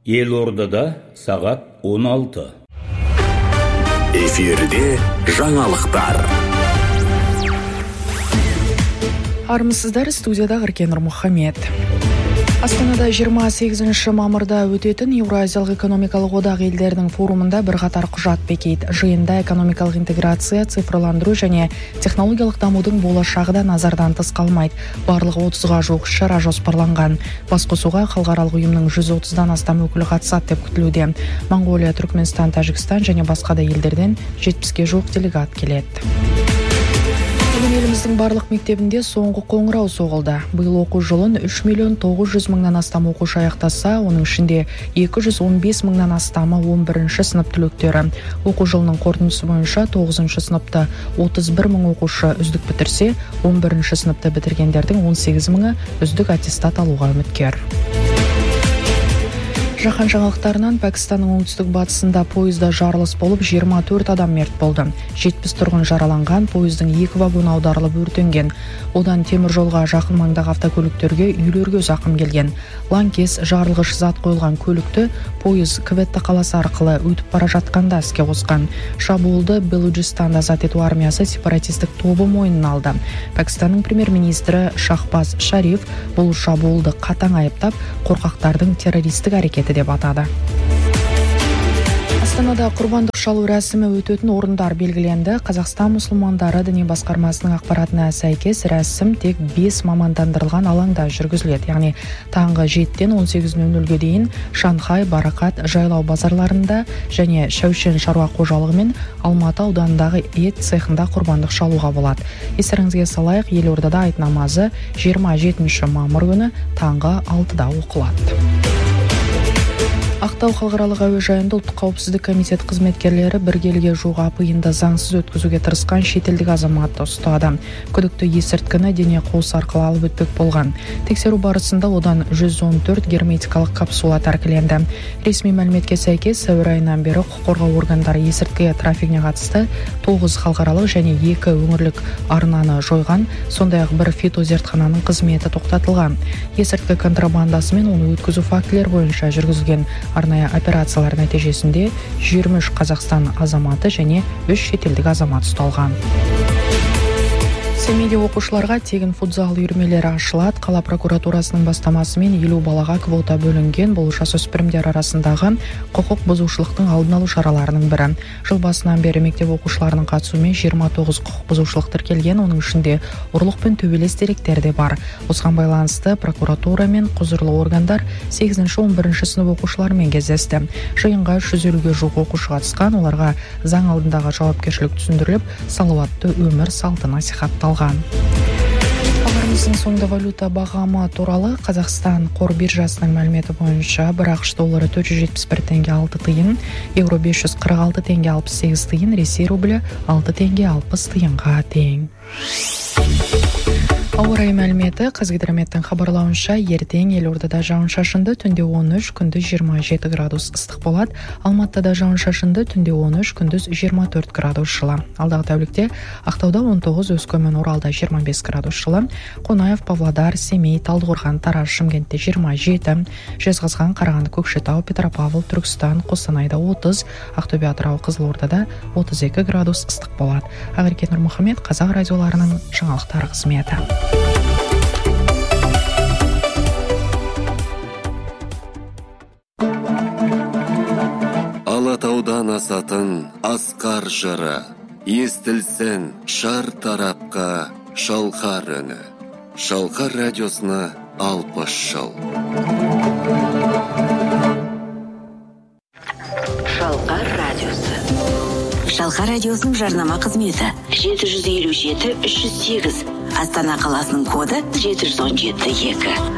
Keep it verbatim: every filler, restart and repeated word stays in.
Елордада сағат он алты. Эфирде жаңалықтар. Армысыздар, студияда Ғыркен Нұрмұхамед. Астанада жиырма сегізінші мамырда өтетін Еуразиялық экономикалық одақ елдерінің форумында бірқатар құжат бекейді. Жиында экономикалық интеграция, цифрландыру және технологиялық дамудың болашағы да назардан тыс қалмайды. Барлығы отызға жуық шара жоспарланған. Басқосуға халықаралық ұйымның жүз отыздан астам өкілі қатысады деп күтілуде. Моңғолия, Түркменстан, Тәжікстан және басқа да елдерден жетпіске жуық делегат келеді. Бүгін еліміздің барлық мектебінде соңғы қоңырау соғылды. Биыл оқу жылын үш миллион тоғыз жүз мыңнан астам оқушы аяқтаса, оның ішінде екі жүз он бес мыңнан астамы он бірінші сынып түлектері. Оқу жылының қорытындысы бойынша тоғызыншы сыныпта отыз бір мың оқушы үздік бітірсе, он бірінші сыныпта бітіргендердің он сегіз мыңы үздік аттестат алуға үміткер. Жаһан жаңалықтарынан Пәкістанның оңтүстік батысында пойызда жарылыс болып жиырма төрт адам мерт болды. жетпіс тұрғын жараланған, пойыздың екі вагоны аударылып өртенген. Одан темір жолға жақын маңдағы автокөліктерге, үйлерге зақым келген. Лаңкес жарылғыш зат қойылған көлікті пойыз Кветта қаласы арқылы өтіп бара жатқанда іске қосқан. Шабуылды Белуджистанды азат ету армиясы сепаратистік тобы мойнына алды. Пәкістанның премьер-министрі Шахбаз Шариф бұл шабуылды қатаң айыптап, қорқақтардың террористік әрекеті деп атады. Астанада құрбандық шалу рәсімі өтетін орындар белгіленді. Қазақстан мұсылмандары діни басқармасының ақпаратына сәйкес рәсім тек бес мамандандырылған алаңда жүргізіледі. Яғни таңғы жетіден он сегіз нөл нөлге дейін Шанхай, Барақат, Жайлау базарларында және Шәушен шаруа қожалығы мен Алматы ауданындағы ет цехында құрбандық шалуға болады. Естеріңізге салайық, Елордада айт намазы жиырма жетінші мамыр күні таңғы алтыда оқылады. Ақтау халықаралық әуежайында ұлттық қауіпсіздік комитет қызметкерлері бір келіге жуық апиынды заңсыз өткізуге тырысқан шетелдік азаматты ұстады. Күдікті есірткіні дене қуысы арқылы алып өтпек болған. Тексеру барысында одан жүз он төрт герметикалық капсула тәркіленді. Ресми мәліметке сәйкес, сәуір айынан бері құқық қорғау органдары есірткі трафигіне қатысты тоғыз халықаралық және екі өңірлік арнаны жойған, сондай-ақ бір фитозертхананың қызметі тоқтатылған. Есірткі контрабандасы мен оны өткізу фактілер бойынша жүргізілген арнайы операциялар нәтижесінде жиырма үш Қазақстан азаматы және үш шетелдік азамат ұсталған. Семейде оқушыларға тегін футзал үйірмелері ашылады. Қала прокуратурасының бастамасымен елу балаға квота бөлінген. Бұл жасөспірімдер арасындағы құқық бұзушылықтың алдын алу шараларының бірі. Жыл басынан бері мектеп оқушыларының қатысуымен жиырма тоғыз құқық бұзушылық тіркелген, оның ішінде ұрлық пен төбелес деректері де бар. Осыған байланысты прокуратура мен құзырлы органдар сегізінші он бірінші сынып оқушыларымен кездесті. Жиынға үш жүз елуге жуық оқушы қатысқан, оларға заң алдындағы жауапкершілік түсіндіріліп, салауатты өмір салты насихатталған. Хабарымыздың соңында валюта бағамы туралы. Қазақстан қор биржасының мәліметі бойынша бір ақш доллары төрт жүз жетпіс бір теңге алты тиын, евро бес жүз қырық алты теңге алпыс сегіз тиын, Ресей рублі алты теңге алпыс тиынға тең. Ауа райы мәліметі. Қазгидрометтің хабарлауынша ертең Елордада жауын-шашынды, түнде он үш, күндіз жиырма жеті градус ыстық болады. Алматыда жауын-шашынды, түнде он үш, күндіз жиырма төрт градус жылы. Алдағы тәулікте Ақтауда он тоғыз, Өскемен, Оралда жиырма бес градус жылы. Қонаев, Павлодар, Семей, Талдықорған, Тараз, Шымкентте жиырма жеті, Жезқазған, Қарағанды, Көкшетау, Петропавл, Түркістан, Қостанайда отыз, Ақтөбе, Атырау, Қызылордада отыз екі градус ыстық болады. Ғыркен Нұрмұхамед, Қазақ радиоларының жаңалықтар қызметі. Алатаудан асатын асқар жыры, естілсін шар тарапқа шалқар үні. Шалқар радиосына алпыс жыл. Шалқар радиосы. Шалқар радиосының жарнама қызметі жеті жүз елу жеті үш жүз сегіз. Астана қаласының коды жеті жүз он жеті екі.